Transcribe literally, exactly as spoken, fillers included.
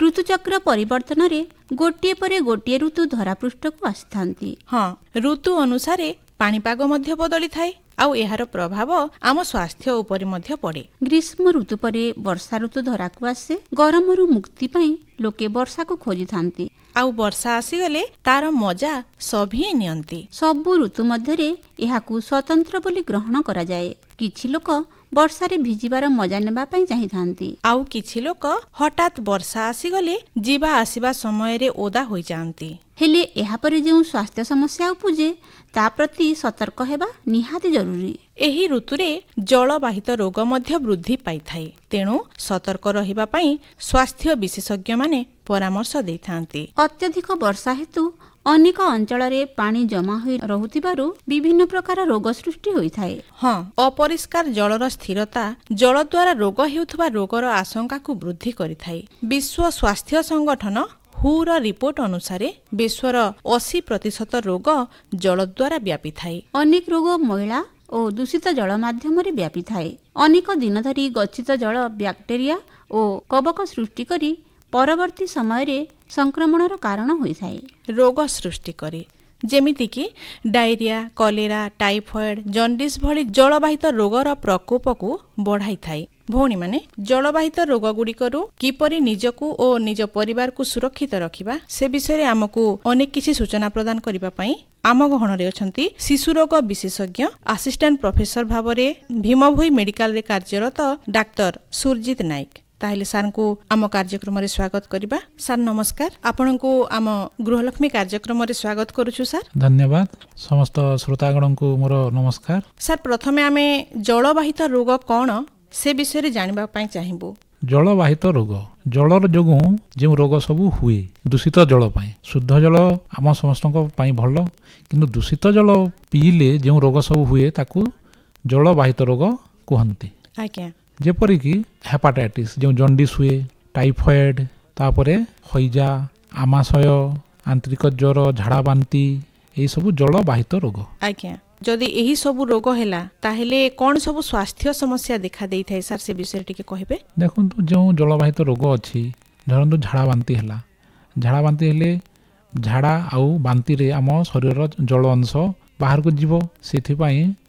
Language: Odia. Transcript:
ଋତୁଚକ୍ର ପରିବର୍ତ୍ତନରେ ଗୋଟିଏ ପରେ ଗୋଟିଏ ଋତୁ ଧରାପୃଷ୍ଠକୁ ଆସିଥାନ୍ତି। ହଁ, ଋତୁ ଅନୁସାରେ ପାଣିପାଗ ମଧ୍ୟ ବଦଳି ଥାଏ ଆଉ ଏହାର ପ୍ରଭାବ ଆମ ସ୍ୱାସ୍ଥ୍ୟ ଉପରେ ମଧ୍ୟ ପଡ଼େ। ଗ୍ରୀଷ୍ମ ଋତୁ ପରେ ବର୍ଷା ଋତୁ ଧରାକୁ ଆସେ। ଗରମରୁ ମୁକ୍ତି ପାଇଁ ଲୋକେ ବର୍ଷାକୁ ଖୋଜିଥାନ୍ତି। ଆଉ ବର୍ଷା ଆସିଗଲେ ତାର ମଜା ସଭିଏ ନିଅନ୍ତି। ସବୁ ଋତୁ ମଧ୍ୟରେ ଏହାକୁ ସ୍ୱତନ୍ତ୍ର ବୋଲି ଗ୍ରହଣ କରାଯାଏ। କିଛି ଲୋକ ବର୍ଷାରେ ଭିଜିବାର ମଜା ନେବା ପାଇଁ ଚାହିଁଥାନ୍ତି। ଆଉ କିଛି ଲୋକ ହଠାତ୍ ବର୍ଷା ଆସିଗଲେ ଯିବା ଆସିବା ସମୟରେ ଓଦା ହୋଇଯାଆନ୍ତି। ହେଲେ ଏହାପରେ ଯେଉଁ ସ୍ୱାସ୍ଥ୍ୟ ସମସ୍ୟା ଉପୁଜେ ତା ପ୍ରତି ସତର୍କ ହେବା ନିହାତି ଜରୁରୀ। ଏହି ଋତୁରେ ଜଳବାହିତ ରୋଗ ମଧ୍ୟ ବୃଦ୍ଧି ପାଇଥାଏ। ତେଣୁ ସତର୍କ ରହିବା ପାଇଁ ସ୍ୱାସ୍ଥ୍ୟ ବିଶେଷଜ୍ଞମାନେ ପରାମର୍ଶ ଦେଇଥାନ୍ତି। ଅତ୍ୟଧିକ ବର୍ଷା ହେତୁ ଅନେକ ଅଞ୍ଚଳରେ ପାଣି ଜମା ହୋଇ ରହୁଥିବାରୁ ବିଭିନ୍ନ ପ୍ରକାର ରୋଗ ସୃଷ୍ଟି ହୋଇଥାଏ। ହଁ, ଅପରିଷ୍କାର ଜଳର ସ୍ଥିରତା ଜଳ ଦ୍ୱାରା ରୋଗ ହେଉଥିବା ରୋଗର ଆଶଙ୍କାକୁ ବୃଦ୍ଧି କରିଥାଏ। ବିଶ୍ୱ ସ୍ୱାସ୍ଥ୍ୟ ସଂଗଠନ ହୁର ରିପୋର୍ଟ ଅନୁସାରେ ବିଶ୍ୱର ଅଶୀ ପ୍ରତିଶତ ରୋଗ ଜଳ ଦ୍ୱାରା ବ୍ୟାପିଥାଏ। ଅନେକ ରୋଗ ମଇଳା ଓ ଦୂଷିତ ଜଳ ମାଧ୍ୟମରେ ବ୍ୟାପିଥାଏ। ଅନେକ ଦିନ ଧରି ଗଚ୍ଛିତ ଜଳ ବ୍ୟାକ୍ଟେରିଆ ଓ କବକ ସୃଷ୍ଟି କରି ପରବର୍ତ୍ତୀ ସମୟରେ ସଂକ୍ରମଣର କାରଣ ହୋଇଥାଏ। ରୋଗ ସୃଷ୍ଟି କରେ, ଯେମିତିକି ଡାଇରିଆ, କଲେରା, ଟାଇଫଏଡ୍, ଜଣ୍ଡିସ୍ ଭଳି ଜଳବାହିତ ରୋଗର ପ୍ରକୋପକୁ ବଢ଼ାଇଥାଏ। ଭଉଣୀମାନେ, ଜଳବାହିତ ରୋଗଗୁଡ଼ିକରୁ କିପରି ନିଜକୁ ଓ ନିଜ ପରିବାରକୁ ସୁରକ୍ଷିତ ରଖିବା ସେ ବିଷୟରେ ଆମକୁ ଅନେକ କିଛି ସୂଚନା ପ୍ରଦାନ କରିବା ପାଇଁ ଆମ ଗହଣରେ ଅଛନ୍ତି ଶିଶୁ ରୋଗ ବିଶେଷଜ୍ଞ ଆସିଷ୍ଟାଣ୍ଟ ପ୍ରଫେସର ଭାବରେ ଭୀମଭୋଇ ମେଡିକାଲରେ କାର୍ଯ୍ୟରତ ଡାକ୍ତର ସୁରଜିତ ନାୟକ। ତାହେଲେ ସାର୍ଙ୍କୁ ଆମ କାର୍ଯ୍ୟକ୍ରମରେ ସ୍ୱାଗତ କରିବା। ସାର୍ ନମସ୍କାର, ଆପଣଙ୍କୁ ଆମ ଗୃହଲକ୍ଷ୍ମୀ କାର୍ଯ୍ୟକ୍ରମରେ ସ୍ୱାଗତ କରୁଛୁ ସାର୍। ଧନ୍ୟବାଦ। ସମସ୍ତ ଶ୍ରୋତାଗଣଙ୍କୁ ମୋର ନମସ୍କାର। ସାର୍, ପ୍ରଥମେ ଆମେ ଜଳବାହିତ ରୋଗ କ'ଣ ସେ ବିଷୟରେ ଜାଣିବା ପାଇଁ ଚାହିଁବୁ। ଜଳବାହିତ ରୋଗ, ଜଳର ଯୋଗୁଁ ଯେଉଁ ରୋଗ ସବୁ ହୁଏ ଦୂଷିତ ଜଳ ପାଇଁ। ଶୁଦ୍ଧ ଜଳ ଆମ ସମସ୍ତଙ୍କ ପାଇଁ ଭଲ, କିନ୍ତୁ ଦୂଷିତ ଜଳ ପିଇଲେ ଯେଉଁ ରୋଗ ସବୁ ହୁଏ ତାକୁ ଜଳବାହିତ ରୋଗ କୁହନ୍ତି। ଆଜ୍ଞା। ଯେପରିକି ହେପାଟାଇଟିସ୍, ଯେଉଁ ଜଣ୍ଡିସ୍ ହୁଏ, ଟାଇଫଏଡ୍, ତାପରେ ହଇଜା, ଆମାଶୟ, ଆନ୍ତରିକ ଜ୍ୱର, ଝାଡ଼ା ବାନ୍ତି, ଏହିସବୁ ଜଳବାହିତ ରୋଗ। ଆଜ୍ଞା। ଯଦି ଏହି ସବୁ ରୋଗ ହେଲା ତାହେଲେ କ'ଣ ସବୁ ସ୍ୱାସ୍ଥ୍ୟ ସମସ୍ୟା ଦେଖା ଦେଇଥାଏ ସାର୍, ସେ ବିଷୟରେ ଟିକେ କହିବେ। ଦେଖନ୍ତୁ, ଯେଉଁ ଜଳବାହିତ ରୋଗ ଅଛି, ଧରନ୍ତୁ ଝାଡ଼ା ବାନ୍ତି ହେଲା। ଝାଡ଼ା ବାନ୍ତି ହେଲେ ଝାଡ଼ା ଆଉ ବାନ୍ତିରେ ଆମ ଶରୀରର ଜଳ ଅଂଶ ବାହାରକୁ ଯିବ। ସେଥିପାଇଁ